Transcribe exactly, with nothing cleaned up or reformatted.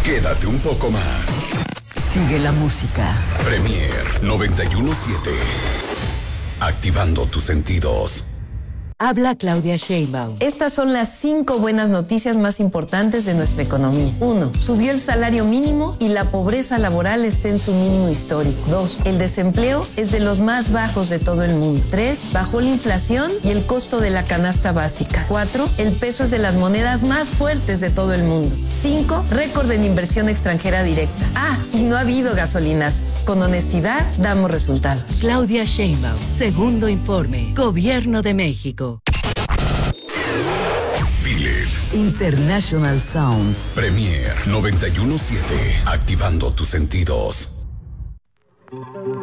Quédate un poco más. Sigue la música. Premier noventa y uno siete. Activando tus sentidos. Habla Claudia Sheinbaum. Estas son las cinco buenas noticias más importantes de nuestra economía. Uno, subió el salario mínimo y la pobreza laboral está en su mínimo histórico. Dos, el desempleo es de los más bajos de todo el mundo. Tres, bajó la inflación y el costo de la canasta básica. Cuatro, el peso es de las monedas más fuertes de todo el mundo. Cinco, récord en inversión extranjera directa. Ah, y no ha habido gasolinazos. Con honestidad, damos resultados. Claudia Sheinbaum, segundo informe. Gobierno de México. Feel it. International Sounds. Premier noventa y uno siete. Activando tus sentidos.